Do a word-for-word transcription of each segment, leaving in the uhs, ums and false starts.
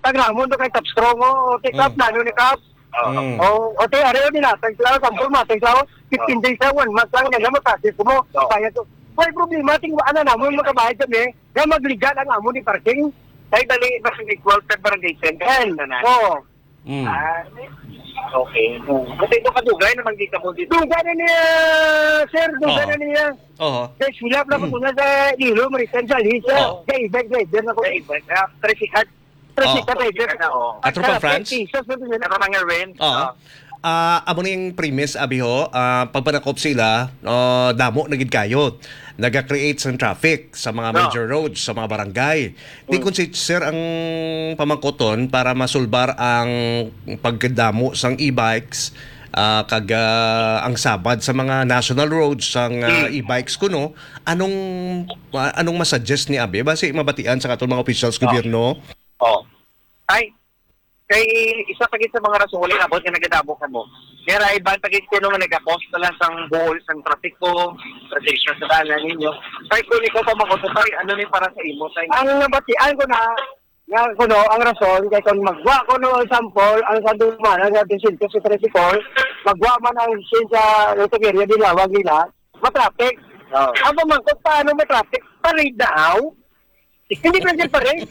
dinatag ramon do kay Top Strong o take up Mm. nano ni Kap. Mm. O o te areo dinatag claro sampol matay claro fifteen days sa one month lang nga makasis mo. Kaya to. May problema ting ana namon makabayad kami. Nga magligal ang amo ni parking. Tay dali ba sa equal sa barangay center na. Oo. Mm. Ah, okay. Kasi ito kadugay naman di ka mo dito. Duga na niya, sir. Duga Oo. na niya. Oo. Kaya sulap na ko na sa Lilo, Marisan, sa Lisa. Oo. Kaya ibig, driver na ko. Sa iba, ah, traffic Traffic Oo. ka, driver. na oh. At Tropang France? Ano mga rent? Oo. Ah, amo ning premise abi ho, ah, pagpanakop sila, uh, damo na gid kayo. Naga-create ng traffic sa mga major roads, sa mga barangay. Di kun si sir ang pamangkoton para masulbar ang pagdamo sang e-bikes ah, kag ah, ang sabad sa mga national roads sang ah, e-bikes kuno. Anong ah, anong masuggest ni abi base mabatian sa katong mga officials gobyerno? Oh. Ay, kay isa pagit sa mga rason wala abot nga nagadabo ka mo. Kaya iban pagit ko naman nagka-cost na lang sang buhol sang trapiko, protection sa dalan ninyo. Tay ko ni ko pa makotay ano ni para sa imo tay. Ang nabatian ko na, nga ko no, ang rason, kaya kung magwa ko no sample, ang sa duman, ang disin ko sa tricycle, magwa man ang sin sa Rotogeria, dilawag nila, matraffic. Oh. Ang pamangkot, paano matraffic? Parade daw. Hindi pwede parade.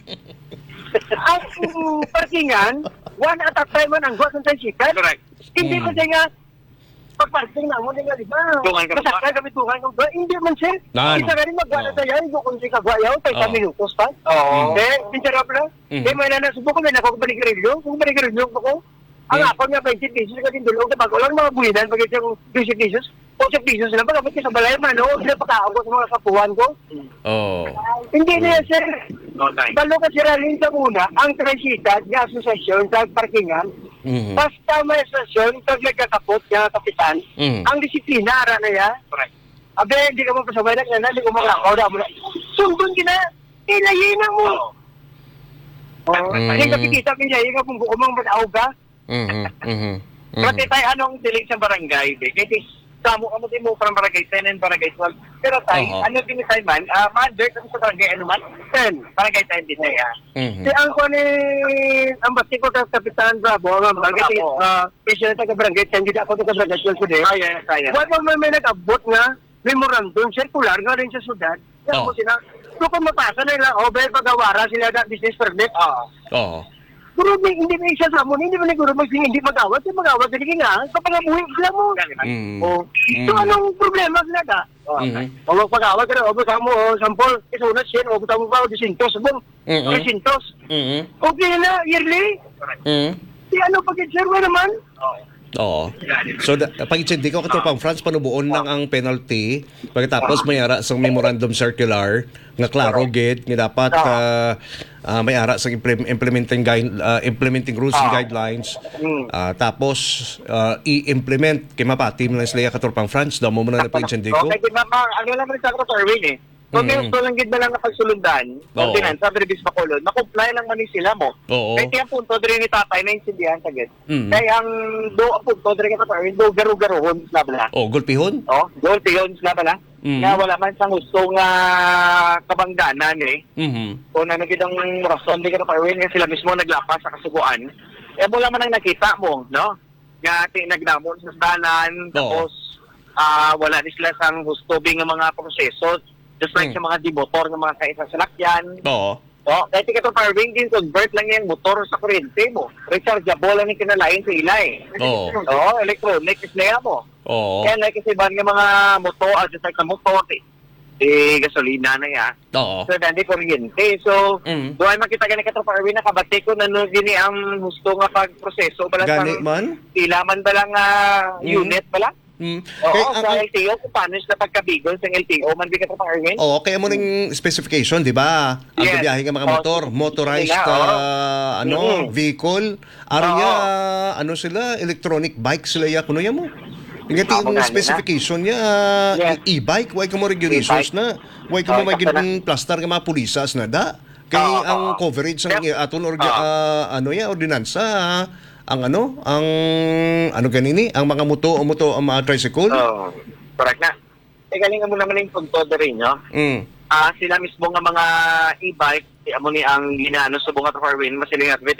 Ang parkingan, one at a time man ang gwa sa tricycle. Correct. Hindi Mm. ko siya nga, pag-parking na mo, di nga, di ba? Tungan ka ba? Masakay kami tungan ko. Hindi man siya. Nan. Isa ka rin magwa na Oo. tayo, hindi ko siya kagwayaw, tayo Oo. sa minutos pa. Oo. Eh, pinsarap lang. Mm. Eh, may nanasubo ko, may nakakabalik-rilyo. Kung balik-rilyo ko, ang Mm. ako nga twenty pesos ka din dulong, bago lang mga buwinan, pag isang twenty pesos, forty pesos lang, pag kapit sa balay, man, o, sila pagkaako sa mga kapuhan ko. Oh. Hindi na yan, sir. No tay. Balo ka sila rin sa muna, ang transita, yung asosasyon, sa parkingan, Mhm. basta may asosasyon, pag nagkakapot, yung kapitan, Mm. ang disiplina, ara na yan. Correct. Abe, hindi ka mo pasabay na, na, hindi ko maglakaw na, muna. Sundon ka na, ilayin na mo. Oo. Oh, Mm. hindi ka pikita, pinyayin ka, kung buko mong mag-aw ka. Mhm. Mhm. Kasi tayo anong dilig sa barangay, be? Kasi kamo kamo din mo from barangay ten and barangay twelve. Pero tayo, Oo. ano din tayo man, ah, mother kami sa barangay ano man? ten. Barangay ten din tayo. Mhm. Si ang ko ni, ang basti ko ka Kapitan Bravo, ang barangay, Bravo. ah, president ng barangay, ten, hindi ako ng barangay, twelve ko din. Kaya, kaya. Wala pa may, may nag-abot nga, memorandum, circular nga rin sa syudad. Kaya Oh. mo sila, so kung mapasa na nila, o ba, pag-awara sila na business permit, Oo. Oo. pero may, hindi may isa sa mo, hindi mo naguro magsing, hindi mag-awat, hindi mag-awat, hindi nga, kapag abuhin sila mo. Mhm. Oh, so Mm. anong problema sila ka? Mhm. O magpag-awat ka na, o basta mo, o sampol, isunat siya, o basta mo ba, o disintos, bong, Mhm. disintos. Mhm. Okay na, yearly. Mhm. Si ano, pag-sir mo naman? Oo. So, da, pag hindi ko katropang France, panubuon lang ang penalty. Pagkatapos may ara sa memorandum circular nga klaro gid nga dapat uh, uh, may ara sa implem- implementing guide, uh, implementing rules and guidelines. Ah, tapos uh, i-implement kay mapati mo lang sila katropang France daw mo na na hindi ko. Okay, di ba, ma- ano lang rin sa ako, Erwin eh. So, Mm. mm. lang gid na lang na pagsulundan, Oo. ordinansa, Bribis Bacolod, makomply lang man ni sila mo. Oo. Kaya ang punto diri ni tatay na insindihan sa gid. Mm. Kaya ang do ang punto diri ka Erwin, do garu-garuhon na bala. Oh, gulpihon? Oh, do piyon na bala. Mm. Nga wala man sang gusto nga kabangdanan eh. Mhm. Kung ano gid ang rason di ka Erwin nga sila mismo naglapas sa kasuguan. Eh mo lang man ang nakita mo, no? Nga tinagdamon sa dalan, Oo. tapos ah wala ni sila sang gusto bing nga mga proseso. Just like Mm. sa mga di-motor ng mga kaisa salakyan. Oo. Oh, kahit ito parwing din, convert lang yung motor sa kuryente mo. Rechargeable lang yung kinalain sa ilay. Oo. Oh, electronic is nila mo. Oo. Kaya like kasi ba nga mga motor, ah, just like sa motor, eh, eh gasolina na ya. Oo. So, hindi kuryente. So, Mm. doon makita gani ka ito parwing na kabati ko na no, gini ang gusto nga pagproseso. Bala Gani sang man? Pila man ba lang ah, Mm. unit bala? Mm. Oo, Kay- sa ang- L T O, kung paano sila pagkabigon sa L T O, man bigyan ito parwing. Oo, kaya mo ning specification, di ba? Ang Yes. bibiyahe nga mga Oo. motor, motorized Sila, oo. uh, ano, Mhm. vehicle. Ari Oo. niya, ano sila, electronic bike sila ya kuno ya mo. Ingati Oo, yung ganun na. specification niya, Yes. e-bike, why ka mo regulations E-bike. na? Why ka mo Oo, may sakto na. ginang plaster nga mga pulisas na da? Kay Oo, ang oo. coverage ng Yep. aton or Oo. ah, ano ya ordinansa, ah, ang ano, ang ano ganini, ang mga moto, o moto, ang mga tricycle. Oo. Correct na. E galingan mo naman yung punto rin, no? Mm. Ah, sila mismo nga mga e-bike, amo ni ang ginaano sa bunga to Farwin, masilingat